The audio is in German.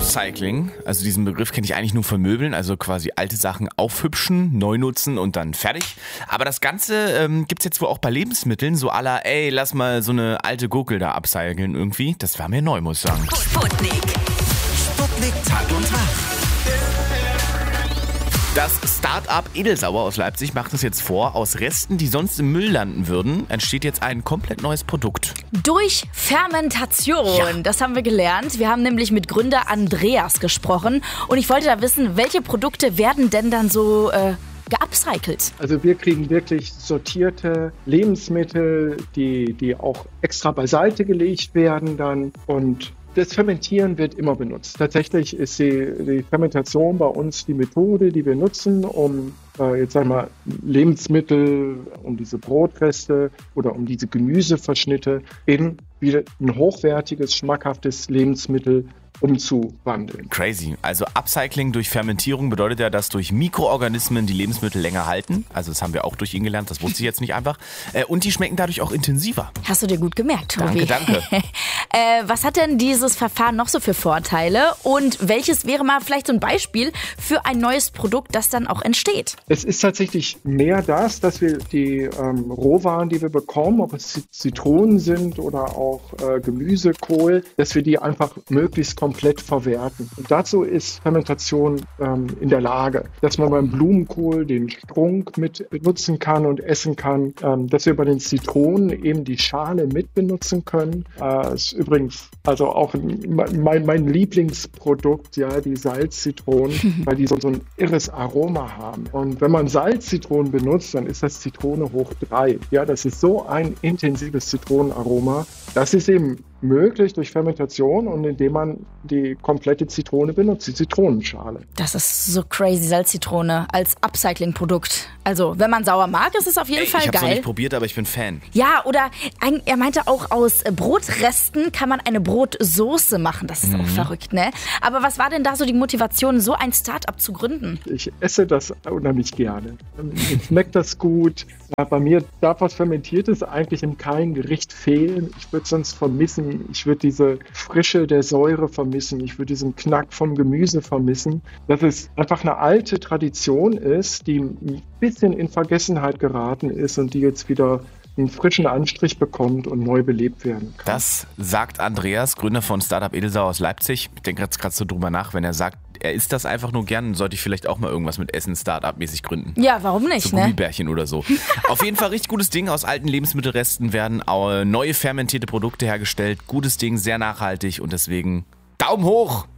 Upcycling, also diesen Begriff kenne ich eigentlich nur von Möbeln, also quasi alte Sachen aufhübschen, neu nutzen und dann fertig. Aber das Ganze gibt's jetzt wohl auch bei Lebensmitteln, so à la, ey, lass mal so eine alte Gurkel da upcyclen irgendwie. Das war mir neu, muss ich sagen. Sputnik Tag und Tag. Das Start-up Edelsauer aus Leipzig macht es jetzt vor. Aus Resten, die sonst im Müll landen würden, entsteht jetzt ein komplett neues Produkt. Durch Fermentation, Ja. Das haben wir gelernt. Wir haben nämlich mit Gründer Andreas gesprochen und ich wollte da wissen, welche Produkte werden denn dann so geupcycelt? Also wir kriegen wirklich sortierte Lebensmittel, die auch extra beiseite gelegt werden dann, und das Fermentieren wird immer benutzt. Tatsächlich ist die Fermentation bei uns die Methode, die wir nutzen, um jetzt sagen wir Lebensmittel, um diese Brotreste oder um diese Gemüseverschnitte in wieder ein hochwertiges, schmackhaftes Lebensmittel umzuwandeln. Crazy. Also Upcycling durch Fermentierung bedeutet ja, dass durch Mikroorganismen die Lebensmittel länger halten. Also das haben wir auch durch ihn gelernt, das wusste ich jetzt nicht einfach. Und die schmecken dadurch auch intensiver. Hast du dir gut gemerkt, Tobi. Danke. Was hat denn dieses Verfahren noch so für Vorteile und welches wäre mal vielleicht so ein Beispiel für ein neues Produkt, das dann auch entsteht? Es ist tatsächlich mehr das, dass wir die Rohwaren, die wir bekommen, ob es Zitronen sind oder auch Gemüse, Kohl, dass wir die einfach möglichst komplett verwerten. Und dazu ist Fermentation in der Lage, dass man beim Blumenkohl den Strunk mit benutzen kann und essen kann, dass wir bei den Zitronen eben die Schale mit benutzen können. Ist übrigens also auch mein Lieblingsprodukt, ja, die Salzzitronen, weil die so ein irres Aroma haben. Und wenn man Salzzitronen benutzt, dann ist das Zitrone hoch 3. Ja, das ist so ein intensives Zitronenaroma. Das ist eben möglich durch Fermentation und indem man die komplette Zitrone benutzt, die Zitronenschale. Das ist so crazy, Salzzitrone als Upcycling-Produkt. Also, wenn man sauer mag, ist es auf jeden Fall Ich habe es noch geil. nicht probiert, aber ich bin Fan. Ja, oder er meinte auch, aus Brotresten kann man eine Brotsoße machen. Das ist auch verrückt, ne? Aber was war denn da so die Motivation, so ein Start-up zu gründen? Ich esse das unheimlich gerne. Mir schmeckt das gut. Bei mir darf was Fermentiertes eigentlich in keinem Gericht fehlen. Ich würde es sonst vermissen. Ich würde diese Frische der Säure vermissen. Ich würde diesen Knack vom Gemüse vermissen. Dass es einfach eine alte Tradition ist, die ein bisschen in Vergessenheit geraten ist und die jetzt wieder einen frischen Anstrich bekommt und neu belebt werden kann. Das sagt Andreas, Gründer von Startup Edelsauer aus Leipzig. Ich denke jetzt gerade so drüber nach, wenn er sagt, er isst das einfach nur gern, sollte ich vielleicht auch mal irgendwas mit Essen Startup-mäßig gründen. Ja, warum nicht, So ne? Gummibärchen oder so. Auf jeden Fall richtig gutes Ding. Aus alten Lebensmittelresten werden neue fermentierte Produkte hergestellt. Gutes Ding, sehr nachhaltig und deswegen Daumen hoch!